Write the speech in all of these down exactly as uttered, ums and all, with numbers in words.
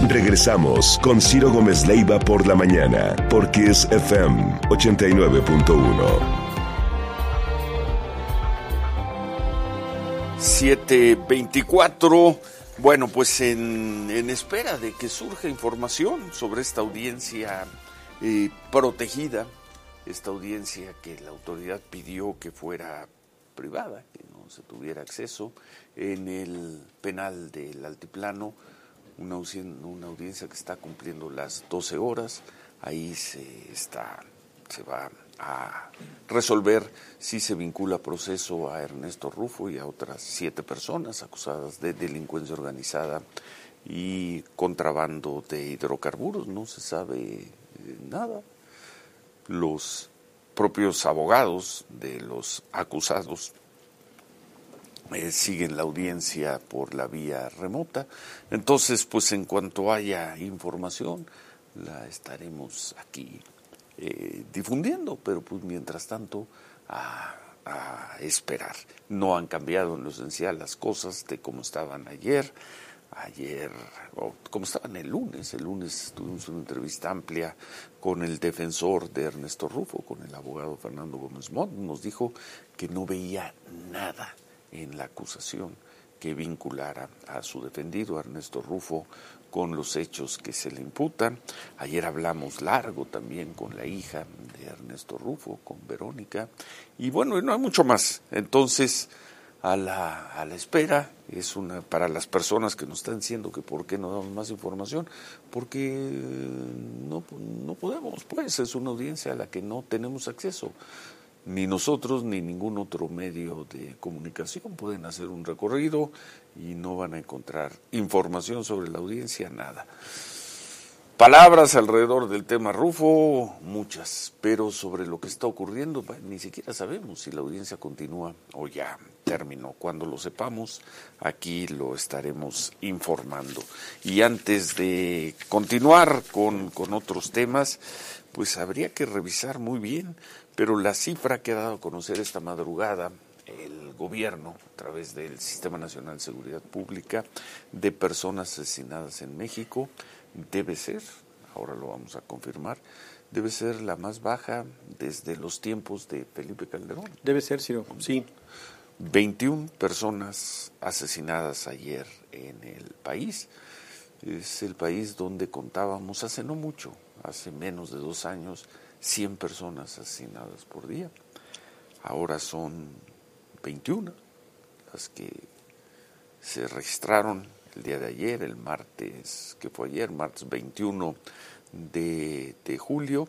Regresamos con Ciro Gómez Leiva por la mañana, por Kiss F M ochenta y nueve punto uno. siete veinticuatro. Bueno, pues en, en espera de que surja información sobre esta audiencia eh, protegida, esta audiencia que la autoridad pidió que fuera privada, que no se tuviera acceso, en el penal del Altiplano, una, una audiencia que está cumpliendo las doce horas, ahí se está, se va a resolver si se vincula proceso a Ernesto Rufo y a otras siete personas acusadas de delincuencia organizada y contrabando de hidrocarburos. No se sabe eh, nada. Los propios abogados de los acusados eh, siguen la audiencia por la vía remota. Entonces, pues en cuanto haya información, la estaremos aquí Eh, difundiendo, pero pues mientras tanto a, a esperar. No han cambiado en lo esencial las cosas de cómo estaban ayer, ayer, o como estaban el lunes. El lunes tuvimos una entrevista amplia con el defensor de Ernesto Rufo, con el abogado Fernando Gómez Montt. Nos dijo que no veía nada en la acusación que vinculara a su defendido, Ernesto Rufo, con los hechos que se le imputan. Ayer hablamos largo también con la hija de Ernesto Rufo, con Verónica, y bueno, no hay mucho más. Entonces, a la, a la espera, es una para las personas que nos están diciendo que por qué no damos más información, porque no, no podemos, pues, es una audiencia a la que no tenemos acceso. Ni nosotros ni ningún otro medio de comunicación pueden hacer un recorrido y no van a encontrar información sobre la audiencia, nada. Palabras alrededor del tema Rufo, muchas, pero sobre lo que está ocurriendo ni siquiera sabemos si la audiencia continúa o ya terminó. Cuando lo sepamos, aquí lo estaremos informando. Y antes de continuar con, con otros temas, pues habría que revisar muy bien, pero la cifra que ha dado a conocer esta madrugada el gobierno, a través del Sistema Nacional de Seguridad Pública, de personas asesinadas en México, debe ser, ahora lo vamos a confirmar, debe ser la más baja desde los tiempos de Felipe Calderón. Debe ser, Ciro, sí. veintiuna personas asesinadas ayer en el país. Es el país donde contábamos hace no mucho, hace menos de dos años, cien personas asesinadas por día. Ahora son veintiuna las que se registraron el día de ayer, el martes, que fue ayer, martes veintiuno de, de julio,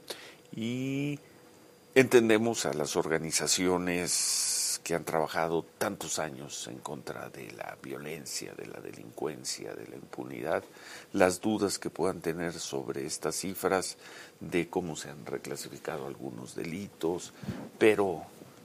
y entendemos a las organizaciones que han trabajado tantos años en contra de la violencia, de la delincuencia, de la impunidad, las dudas que puedan tener sobre estas cifras, de cómo se han reclasificado algunos delitos, pero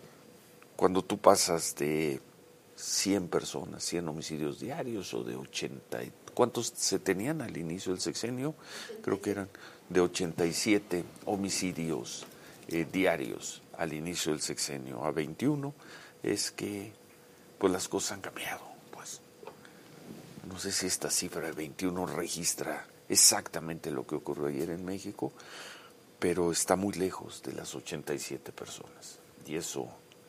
cuando tú pasas de cien personas, cien homicidios diarios o de ochenta, ¿cuántos se tenían al inicio del sexenio? Creo que eran de ochenta y siete homicidios eh, diarios al inicio del sexenio a veintiuno, es que pues las cosas han cambiado. Pues no sé si esta cifra de veintiuno registra exactamente lo que ocurrió ayer en México, pero está muy lejos de las ochenta y siete personas, y eso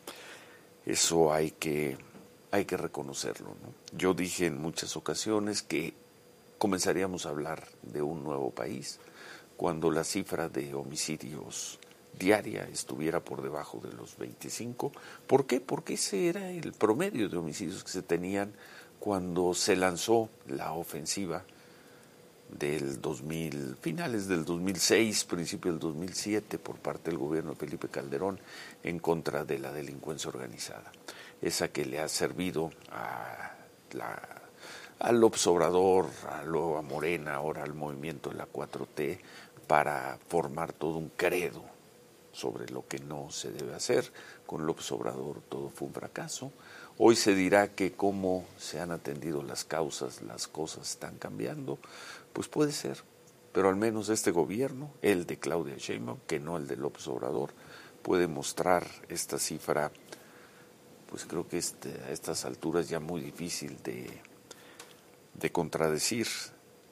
eso hay que hay que reconocerlo, ¿no? Yo dije en muchas ocasiones que comenzaríamos a hablar de un nuevo país cuando la cifra de homicidios diaria estuviera por debajo de los veinticinco. ¿Por qué? Porque ese era el promedio de homicidios que se tenían cuando se lanzó la ofensiva del dos mil, finales del dos mil seis, principio del dos mil siete, por parte del gobierno de Felipe Calderón en contra de la delincuencia organizada. Esa que le ha servido a la, al López Obrador, a, luego a Morena, ahora al movimiento de la cuatro T, para formar todo un credo sobre lo que no se debe hacer. Con López Obrador todo fue un fracaso. Hoy se dirá que cómo se han atendido las causas, las cosas están cambiando. Pues puede ser, pero al menos este gobierno, el de Claudia Sheinbaum, que no el de López Obrador, puede mostrar esta cifra, pues creo que este, a estas alturas ya muy difícil de, de contradecir,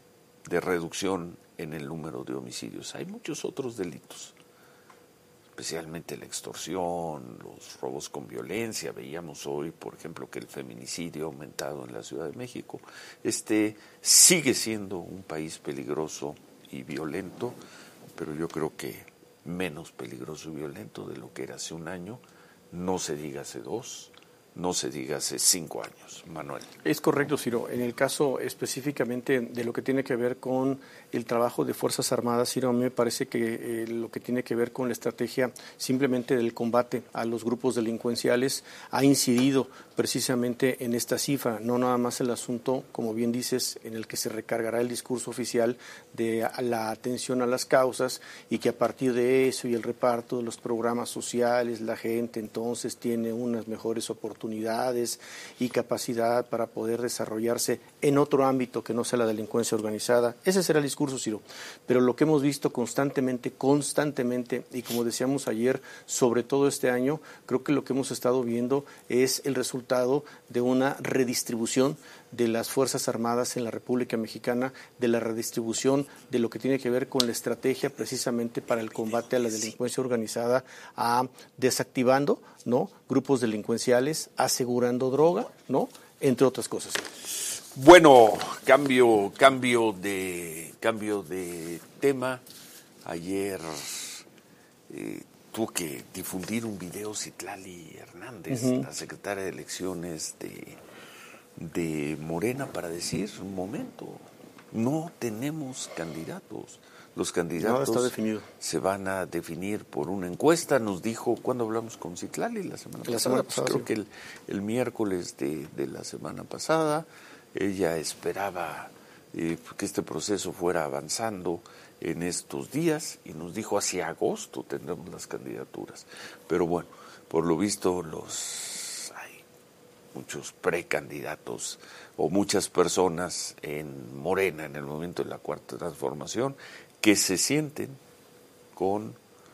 de reducción en el número de homicidios. Hay muchos otros delitos, especialmente la extorsión, los robos con violencia. Veíamos hoy, por ejemplo, que el feminicidio ha aumentado en la Ciudad de México. Este sigue siendo un país peligroso y violento, pero yo creo que menos peligroso y violento de lo que era hace un año, no se diga hace dos, no se diga hace cinco años. Manuel. Es correcto, Ciro. En el caso específicamente de lo que tiene que ver con el trabajo de Fuerzas Armadas, Ciro, a mí me parece que eh, lo que tiene que ver con la estrategia simplemente del combate a los grupos delincuenciales ha incidido precisamente en esta cifra, no nada más el asunto, como bien dices, en el que se recargará el discurso oficial de la atención a las causas y que a partir de eso y el reparto de los programas sociales, la gente entonces tiene unas mejores oportunidades y capacidad para poder desarrollarse en otro ámbito que no sea la delincuencia organizada. Ese será el discurso, Ciro. Pero lo que hemos visto constantemente, constantemente, y como decíamos ayer, sobre todo este año, creo que lo que hemos estado viendo es el resultado de una redistribución de las Fuerzas Armadas en la República Mexicana, de la redistribución de lo que tiene que ver con la estrategia precisamente para el combate a la delincuencia organizada, a desactivando, ¿no?, grupos delincuenciales, asegurando droga, ¿no?, entre otras cosas. Bueno, cambio, cambio de, cambio de tema. Ayer eh, tuvo que difundir un video Citlali Hernández, uh-huh. la secretaria de Elecciones de, de Morena, para decir, un momento, no tenemos candidatos. Los candidatos no, está definido. Se van a definir por una encuesta. Nos dijo, ¿cuándo hablamos con Citlali? La semana la pasada. Semana pues pasada creo sí. que el, el miércoles de, de la semana pasada. Ella esperaba eh, que este proceso fuera avanzando en estos días y nos dijo hacia agosto tendremos las candidaturas. Pero bueno, por lo visto los hay muchos precandidatos o muchas personas en Morena en el momento de la Cuarta Transformación que se sienten con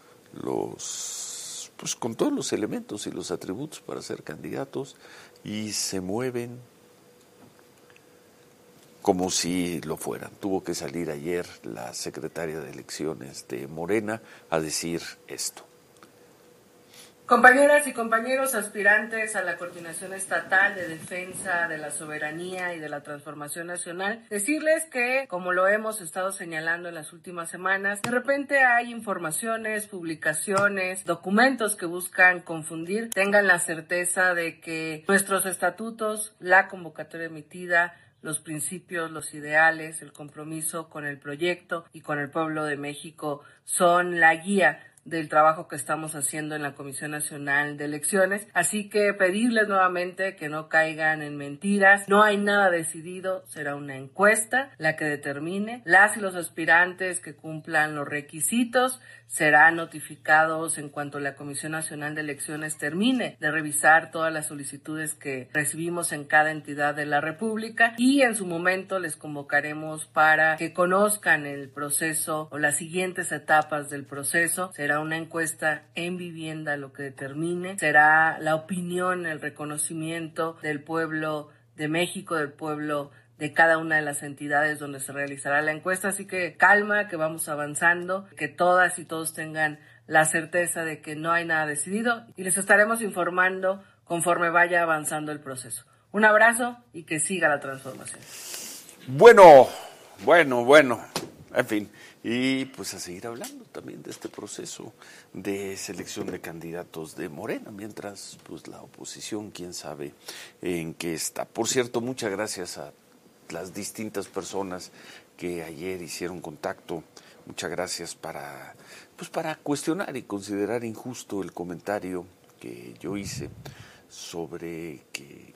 los pues con todos los elementos y los atributos para ser candidatos y se mueven como si lo fueran. Tuvo que salir ayer la secretaria de Elecciones de Morena a decir esto. Compañeras y compañeros aspirantes a la Coordinación Estatal de Defensa de la Soberanía y de la Transformación Nacional, decirles que, como lo hemos estado señalando en las últimas semanas, de repente hay informaciones, publicaciones, documentos que buscan confundir. Tengan la certeza de que nuestros estatutos, la convocatoria emitida, los principios, los ideales, el compromiso con el proyecto y con el pueblo de México son la guía del trabajo que estamos haciendo en la Comisión Nacional de Elecciones. Así que pedirles nuevamente que no caigan en mentiras. No hay nada decidido, será una encuesta la que determine. Las y los aspirantes que cumplan los requisitos serán notificados en cuanto la Comisión Nacional de Elecciones termine de revisar todas las solicitudes que recibimos en cada entidad de la República y en su momento les convocaremos para que conozcan el proceso o las siguientes etapas del proceso. Será una encuesta en vivienda lo que determine, será la opinión, el reconocimiento del pueblo de México, del pueblo de cada una de las entidades donde se realizará la encuesta, así que calma, que vamos avanzando, que todas y todos tengan la certeza de que no hay nada decidido y les estaremos informando conforme vaya avanzando el proceso. Un abrazo y que siga la transformación. Bueno, bueno, bueno, en fin, y pues a seguir hablando también de este proceso de selección de candidatos de Morena, mientras pues la oposición, quién sabe en qué está. Por cierto, muchas gracias a las distintas personas que ayer hicieron contacto. Muchas gracias para pues para cuestionar y considerar injusto el comentario que yo hice sobre que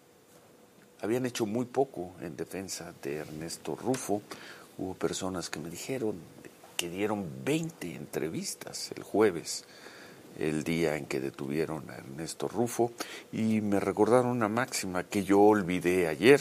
habían hecho muy poco en defensa de Ernesto Rufo. Hubo personas que me dijeron que dieron veinte entrevistas el jueves, el día en que detuvieron a Ernesto Rufo, y me recordaron una máxima que yo olvidé ayer.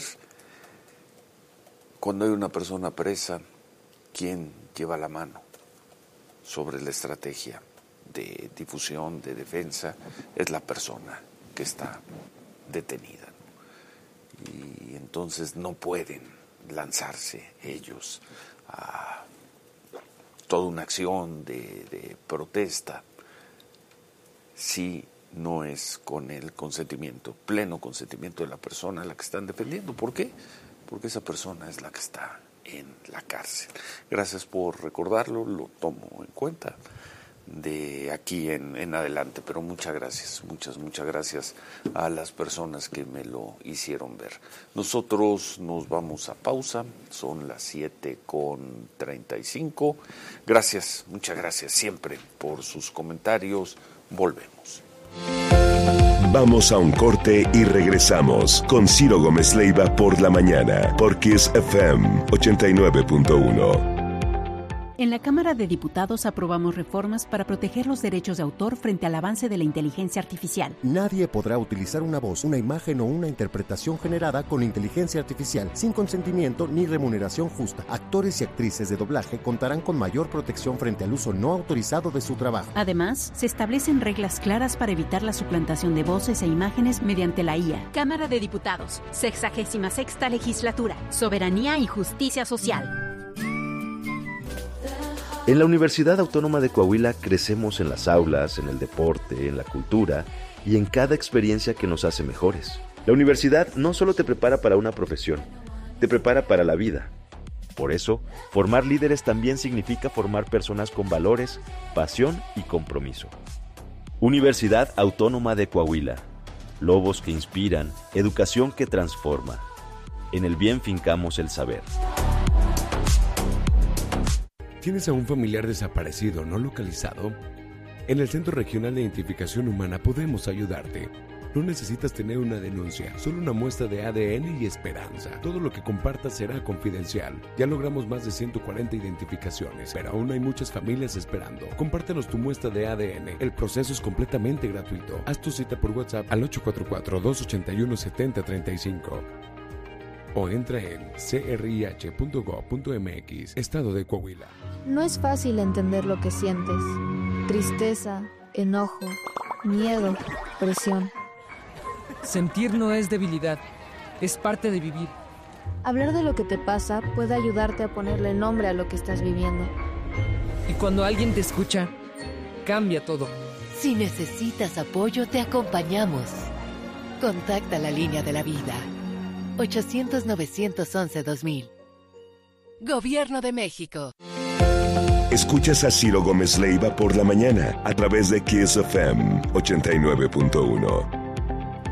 Cuando hay una persona presa, ¿quién lleva la mano sobre la estrategia de difusión, de defensa? Es la persona que está detenida. Y entonces no pueden lanzarse ellos a toda una acción de, de protesta si no es con el consentimiento, pleno consentimiento de la persona a la que están defendiendo. ¿Por qué? Porque esa persona es la que está en la cárcel. Gracias por recordarlo, lo tomo en cuenta de aquí en, en adelante, pero muchas gracias, muchas, muchas gracias a las personas que me lo hicieron ver. Nosotros nos vamos a pausa, son las siete con treinta y cinco. Gracias, muchas gracias siempre por sus comentarios. Volvemos. Vamos a un corte y regresamos con Ciro Gómez Leiva por la mañana, por Kiss F M ochenta y nueve punto uno. En la Cámara de Diputados aprobamos reformas para proteger los derechos de autor frente al avance de la inteligencia artificial. Nadie podrá utilizar una voz, una imagen o una interpretación generada con inteligencia artificial sin consentimiento ni remuneración justa. Actores y actrices de doblaje contarán con mayor protección frente al uso no autorizado de su trabajo. Además, se establecen reglas claras para evitar la suplantación de voces e imágenes mediante la I A. Cámara de Diputados, sexagésima sexta legislatura, soberanía y justicia social. En la Universidad Autónoma de Coahuila crecemos en las aulas, en el deporte, en la cultura y en cada experiencia que nos hace mejores. La universidad no solo te prepara para una profesión, te prepara para la vida. Por eso, formar líderes también significa formar personas con valores, pasión y compromiso. Universidad Autónoma de Coahuila. Lobos que inspiran, educación que transforma. En el bien fincamos el saber. ¿Tienes a un familiar desaparecido no localizado? En el Centro Regional de Identificación Humana podemos ayudarte. No necesitas tener una denuncia, solo una muestra de A D N y esperanza. Todo lo que compartas será confidencial. Ya logramos más de ciento cuarenta identificaciones, pero aún hay muchas familias esperando. Compártenos tu muestra de A D N. El proceso es completamente gratuito. Haz tu cita por WhatsApp al ocho cuatro cuatro, dos ocho uno, siete cero tres cinco. O entra en c r i h punto gov punto m x, Estado de Coahuila. No es fácil entender lo que sientes. Tristeza, enojo, miedo, presión. Sentir no es debilidad, es parte de vivir. Hablar de lo que te pasa puede ayudarte a ponerle nombre a lo que estás viviendo. Y cuando alguien te escucha, cambia todo. Si necesitas apoyo, te acompañamos. Contacta la línea de la vida. ochocientos, novecientos once, dos mil. Gobierno de México. Escuchas a Ciro Gómez Leiva por la mañana a través de Kiss F M ochenta y nueve punto uno.